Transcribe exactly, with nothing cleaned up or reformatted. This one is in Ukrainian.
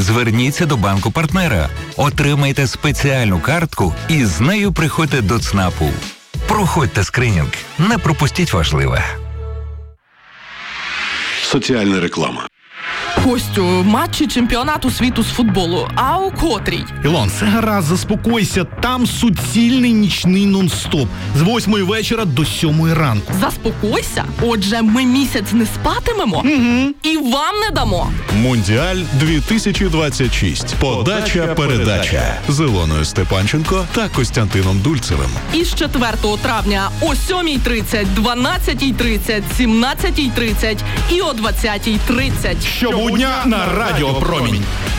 Зверніться до банку-партнера, отримайте спеціальну картку і з нею приходьте до ЦНАПу. Проходьте скринінг, не пропустіть важливе. Соціальна реклама. Костю, матчі чемпіонату світу з футболу. А у котрій? Ілон, все гаразд, заспокойся. Там суцільний нічний нон-стоп. З восьмої вечора до сьомої ранку. Заспокойся? Отже, ми місяць не спатимемо? Угу. І вам не дамо. Мундіаль дві тисячі двадцять шість. Подача-передача. З Ілоною Степанченко та Костянтином Дульцевим. Із четвертого травня о сьомій тридцять, дванадцятій тридцять, сімнадцятій тридцять і о двадцятій тридцять. Щобудня на Радіо Промінь.